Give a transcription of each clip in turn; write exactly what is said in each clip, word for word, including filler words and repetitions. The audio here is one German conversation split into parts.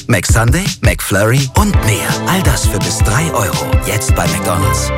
McSunday, McFlurry und mehr. All das für bis drei Euro. Jetzt bei McDonald's.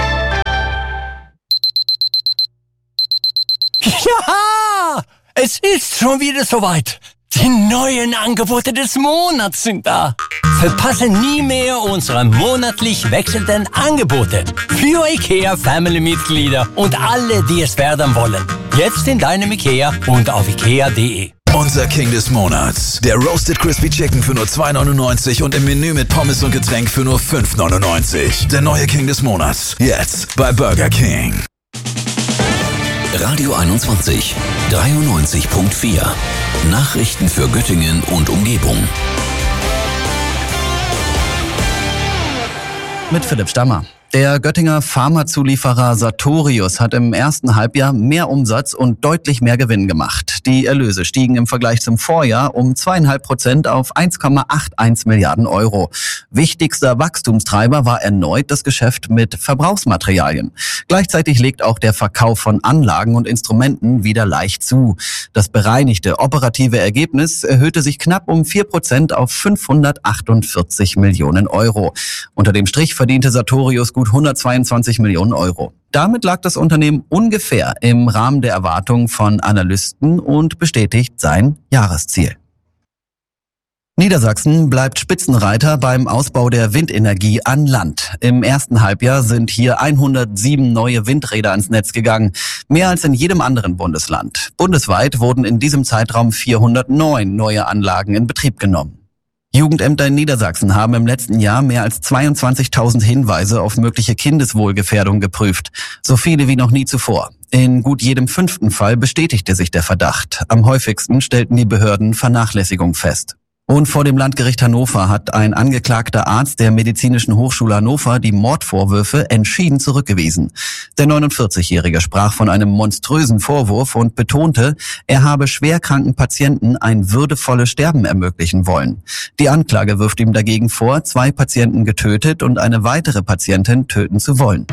Ja, es ist schon wieder soweit. Die neuen Angebote des Monats sind da. Verpasse nie mehr unsere monatlich wechselnden Angebote für IKEA Family-Mitglieder und alle, die es werden wollen. Jetzt in deinem IKEA und auf ikea punkt de. Unser King des Monats. Der Roasted Crispy Chicken für nur zwei neunundneunzig und im Menü mit Pommes und Getränk für nur fünf neunundneunzig. Der neue King des Monats. Jetzt bei Burger King. Radio einundzwanzig, dreiundneunzig Komma vier. Nachrichten für Göttingen und Umgebung. Mit Philipp Stammer. Der Göttinger Pharmazulieferer Sartorius hat im ersten Halbjahr mehr Umsatz und deutlich mehr Gewinn gemacht. Die Erlöse stiegen im Vergleich zum Vorjahr um zweieinhalb Prozent auf eins Komma einundachtzig Milliarden Euro. Wichtigster Wachstumstreiber war erneut das Geschäft mit Verbrauchsmaterialien. Gleichzeitig legt auch der Verkauf von Anlagen und Instrumenten wieder leicht zu. Das bereinigte operative Ergebnis erhöhte sich knapp um vier Prozent auf fünfhundertachtundvierzig Millionen Euro. Unter dem Strich verdiente Sartorius gut hundertzweiundzwanzig Millionen Euro. Damit lag das Unternehmen ungefähr im Rahmen der Erwartungen von Analysten und bestätigt sein Jahresziel. Niedersachsen bleibt Spitzenreiter beim Ausbau der Windenergie an Land. Im ersten Halbjahr sind hier hundertsieben neue Windräder ans Netz gegangen, mehr als in jedem anderen Bundesland. Bundesweit wurden in diesem Zeitraum vierhundertneun neue Anlagen in Betrieb genommen. Jugendämter in Niedersachsen haben im letzten Jahr mehr als zweiundzwanzigtausend Hinweise auf mögliche Kindeswohlgefährdung geprüft. So viele wie noch nie zuvor. In gut jedem fünften Fall bestätigte sich der Verdacht. Am häufigsten stellten die Behörden Vernachlässigung fest. Und vor dem Landgericht Hannover hat ein angeklagter Arzt der Medizinischen Hochschule Hannover die Mordvorwürfe entschieden zurückgewiesen. Der neunundvierzigjährige sprach von einem monströsen Vorwurf und betonte, er habe schwerkranken Patienten ein würdevolles Sterben ermöglichen wollen. Die Anklage wirft ihm dagegen vor, zwei Patienten getötet und eine weitere Patientin töten zu wollen.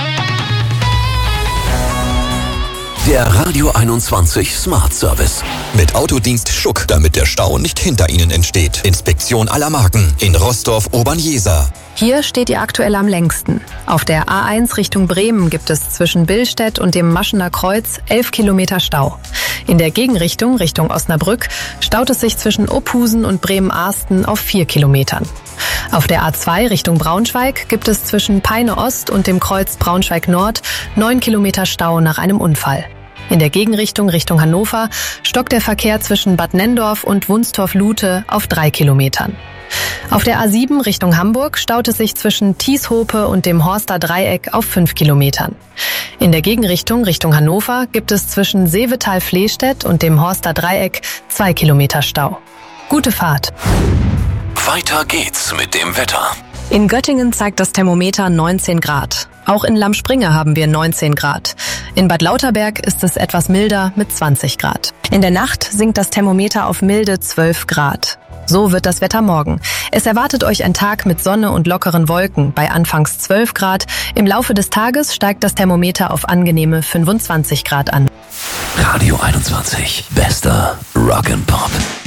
Der Radio einundzwanzig Smart Service. Mit Autodienst Schuck, damit der Stau nicht hinter Ihnen entsteht. Inspektion aller Marken in Roßdorf-Obernjeser. Hier steht ihr aktuell am längsten. Auf der A eins Richtung Bremen gibt es zwischen Billstedt und dem Maschener Kreuz elf Kilometer Stau. In der Gegenrichtung, Richtung Osnabrück, staut es sich zwischen Opphusen und Bremen-Arsten auf vier Kilometern. Auf der A zwei Richtung Braunschweig gibt es zwischen Peine Ost und dem Kreuz Braunschweig Nord neun Kilometer Stau nach einem Unfall. In der Gegenrichtung Richtung Hannover stockt der Verkehr zwischen Bad Nenndorf und Wunstorf-Lute auf drei Kilometern. Auf der A sieben Richtung Hamburg staut es sich zwischen Tieshope und dem Horster Dreieck auf fünf Kilometern. In der Gegenrichtung Richtung Hannover gibt es zwischen Seevetal-Flehstedt und dem Horster Dreieck zwei Kilometer Stau. Gute Fahrt! Weiter geht's mit dem Wetter. In Göttingen zeigt das Thermometer neunzehn Grad. Auch in Lamspringe haben wir neunzehn Grad. In Bad Lauterberg ist es etwas milder mit zwanzig Grad. In der Nacht sinkt das Thermometer auf milde zwölf Grad. So wird das Wetter morgen. Es erwartet euch ein Tag mit Sonne und lockeren Wolken bei anfangs zwölf Grad. Im Laufe des Tages steigt das Thermometer auf angenehme fünfundzwanzig Grad an. Radio einundzwanzig. Bester Rock and Pop.